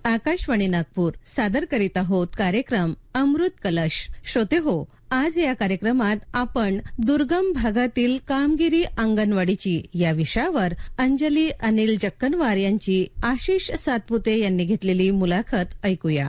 आकाशवाणी नागपूर सादर करीत आहोत कार्यक्रम अमृत कलश. श्रोते हो, आज या कार्यक्रमात आपण दुर्गम भागातील कामगिरी अंगणवाडीची या विषयावर अंजली अनिल जक्कनवार यांची आशिष सातपुते यांनी घेतलेली मुलाखत ऐकूया.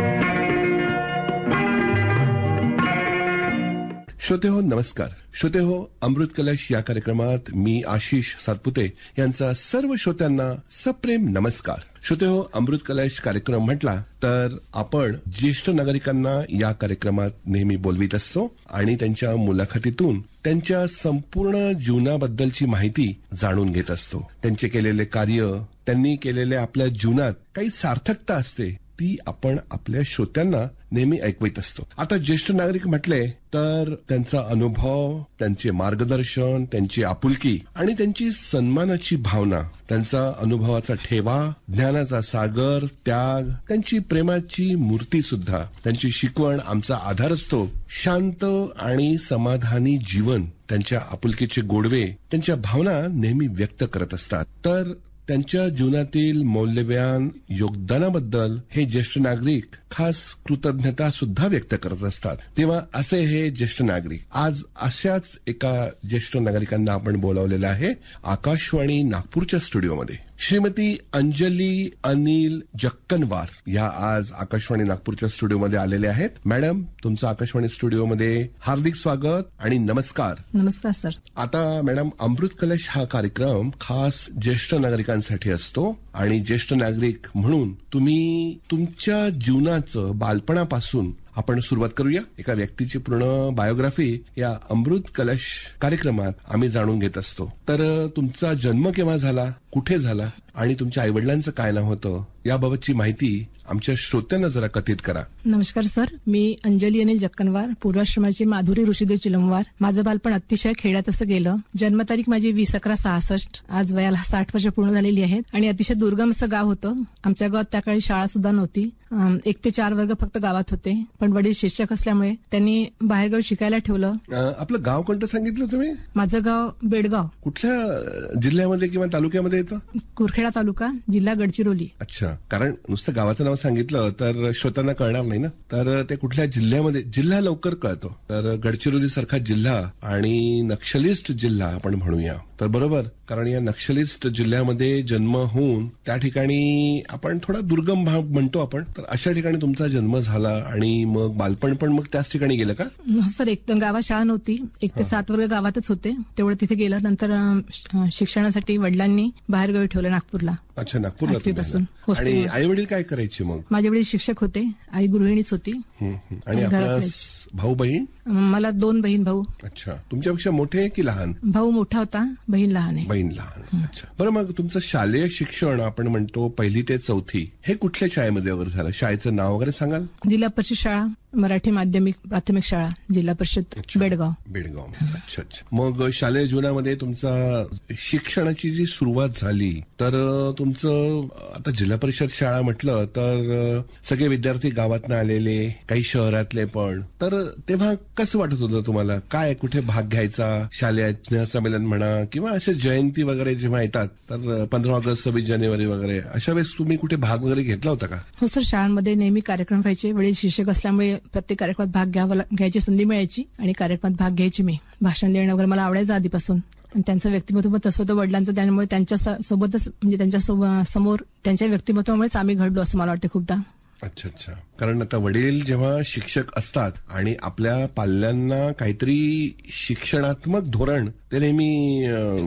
श्रोते हो, नमस्कार. श्रोते हो, अमृत कलश या कार्यक्रमात मी आशिष सातपुते यांचा सर्व श्रोत्यांना सप्रेम नमस्कार. श्रोते हो, अमृत कलश कार्यक्रम म्हटला तर आपण ज्येष्ठ नागरिकांना या कार्यक्रमात नेहमी बोलवित असतो आणि त्यांच्या मुलाखतीतून त्यांच्या संपूर्ण जीवनाबद्दलची माहिती जाणून घेत असतो. त्यांचे केलेले कार्य, त्यांनी केलेल्या आपल्या जीवनात काही सार्थकता असते ती आपण आपल्या श्रोत्यांना नेहमी ऐकवित असतो. आता ज्येष्ठ नागरिक म्हटले तर त्यांचा अनुभव, त्यांचे मार्गदर्शन, त्यांची आपुलकी आणि त्यांची सन्मानाची भावना, त्यांचा अनुभवाचा ठेवा, ज्ञानाचा सागर, त्याग, त्यांची प्रेमाची मूर्ती सुद्धा, त्यांची शिकवण आमचा आधार असतो. शांत आणि समाधानी जीवन, त्यांच्या आपुलकीचे गोडवे, त्यांच्या भावना नेहमी व्यक्त करत असतात. तर त्यांच्या जीवनातील मौल्यवान योगदानाबद्दल हे ज्येष्ठ नागरिक खास कृतज्ञता सुद्धा व्यक्त करत असतात. तेव्हा असे हे ज्येष्ठ नागरिक, आज अशाच एका ज्येष्ठ नागरिकांना आपण बोलावलेलं आहे आकाशवाणी नागपूरच्या स्टुडिओमध्ये. श्रीमती अंजली अनिल जक्कनवार या आज आकाशवाणी नागपूरच्या स्टुडिओमध्ये आलेल्या आहेत. मॅडम, तुमचं आकाशवाणी स्टुडिओमध्ये हार्दिक स्वागत आणि नमस्कार. नमस्कार सर. आता मॅडम, अमृत कलश हा कार्यक्रम खास ज्येष्ठ नागरिकांसाठी असतो आणि ज्येष्ठ नागरिक म्हणून तुम्ही तुमच्या जीवनाचं बालपणापासून आपण सुरुवात करूया. एका व्यक्तीची पूर्ण बायोग्राफी या अमृत कलश कार्यक्रमात आम्ही जाणून घेत असतो. तर तुमचा जन्म केव्हा झाला, कुठे झाला आणि तुमच्या आईवडिलांचं काय नाव होतं याबाबतची माहिती आमच्या श्रोत्यांना जरा कथित करा. नमस्कार सर, मी अंजली अनिल जक्कनवार, पूर्वाश्रमाची माधुरी ऋषीदेव चिलमवार. माझं बालपण अतिशय खेड्यात असं गेलं. जन्मतारीख माझी 20/11/66. आज वयाला 60 वर्ष पूर्ण झालेली आहेत आणि अतिशय दुर्गम असं गाव होतं. आमच्या गावात त्या काळी शाळा सुद्धा नव्हती. 1 ते 4 वर्ग फक्त गावात होते. पण वडील शिक्षक असल्यामुळे त्यांनी बाहेरगाव शिकायला ठेवलं. आपलं गाव कोणतं सांगितलं तुम्ही? माझं गाव बेडगाव. कुठल्या जिल्ह्यामध्ये किंवा तालुक्यामध्ये येतं? कुरखेडा तालुका, जिल्हा गडचिरोली. अच्छा, कारण नुसतं गावाचं नाव सांगितलं तर श्रोत्यांना कळणार नाही ना. तर ते कुठल्या जिल्ह्यामध्ये, जिल्हा लवकर कळतो. तर गडचिरोली सारखा जिल्हा आणि नक्षलिस्ट जिल्हा आपण म्हणूया तर बरोबर, कारण या नक्षलिस्ट जिल्ह्यामध्ये जन्म होऊन त्या ठिकाणी आपण थोडा दुर्गम भाग म्हणतो आपण, तर अशा ठिकाणी तुमचा जन्म झाला आणि मग बालपण पण मग त्याच ठिकाणी गेलं का? सर, एक गावात शाळा नव्हती. 1 ते 7 वर्ग गावातच होते. तेवढं तिथे गेलं. नंतर शिक्षणासाठी वडिलांनी बाहेरगावी ठेवलं नागपूरला. अच्छा, नागपूरला. आणि आई वडील काय करायचे मग? माझे वडील शिक्षक होते, आई गृहिणीच होती. आणि आपला भाऊ बहीण? मला 2 बहीण भाऊ. अच्छा, तुमच्यापेक्षा मोठे की लहान? भाऊ मोठा होता, बहीण लहान आहे. बहीण लहान. अच्छा, बरं. मग तुमचं शालेय शिक्षण आपण म्हणतो 1ली ते 4थी हे कुठल्या शाळेमध्ये वगैरे झालं? शाळेचं नाव वगैरे सांगाल? जिल्हा परिषद शाळा, मराठी माध्यमिक प्राथमिक शाळा, जिल्हा परिषद बेडगाव. अच्छा. मग शालेय जीवनामध्ये तुमचा शिक्षणाची जी सुरुवात झाली तर तुमचं, आता जिल्हा परिषद शाळा म्हटलं तर सगळे विद्यार्थी गावातनं आलेले, काही शहरातले पण, तर तेव्हा कसं वाटत होतं तुम्हाला? काय, कुठे भाग घ्यायचा? शालेय स्नेहसंमेलन म्हणा किंवा असे जयंती वगैरे जेव्हा येतात तर 15 ऑगस्ट 26 जानेवारी वगैरे, अशा वेळेस तुम्ही कुठे भाग वगैरे घेतला होता का? हो सर, शाळांमध्ये नेहमी कार्यक्रम व्हायचे. वडील शिक्षक असल्यामुळे प्रत्येक कार्यक्रमात भाग घ्यायची संधी मिळायची आणि कार्यक्रमात भाग घ्यायची मी. भाषण देणं वगैरे मला आवडायचं आधीपासून. आणि त्यांचं व्यक्तिमत्व तसं होतं वडिलांचं, त्यामुळे त्यांच्या सोबतच, म्हणजे त्यांच्या समोर त्यांच्या व्यक्तिमत्वामुळेच आम्ही घडलो असं मला वाटतं खूपदा. अच्छा. कारण आता वडील जेव्हा शिक्षक असतात आणि आपल्या पाल्यांना काहीतरी शिक्षणात्मक धोरण ते नेहमी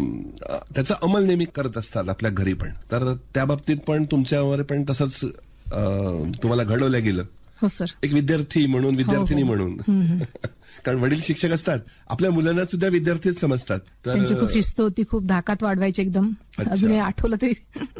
त्याचा अंमल नेहमी करत असतात आपल्या घरी पण, तर त्या बाबतीत पण तुमच्यावर पण तसंच तुम्हाला घडवलं गेलं? हो सर. एक विद्यार्थी म्हणून, विद्यार्थिनी म्हणून. कारण वडील शिक्षक असतात, आपल्या मुलांना सुद्धा विद्यार्थीच समजतात. तर त्यांची खूप शिस्त होती, खूप धाकात वाढवायचे एकदम. अजूनही आठवलं तरी.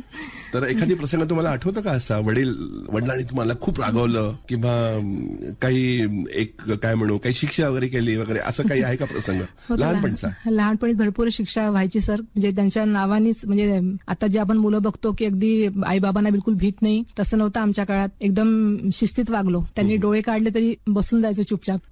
तर एखादी प्रसंग तुम्हाला आठवतं का असा, वडिलांनी तुम्हाला खूप रागवलं किंवा काही एक काय म्हणू, काही शिक्षा वगैरे केली वगैरे, असं काही आहे का प्रसंग लहानपणचा? लहानपणी भरपूर शिक्षा व्हायची सर. म्हणजे त्यांच्या नावानीच, म्हणजे आता जे आपण मुलं बघतो की अगदी आईबाबांना बिलकुल भीत नाही, तसं नव्हतं आमच्या काळात. एकदम शिस्तीत वागलो. त्यांनी डोळे काढले तरी बसून जायचं चुपचाप.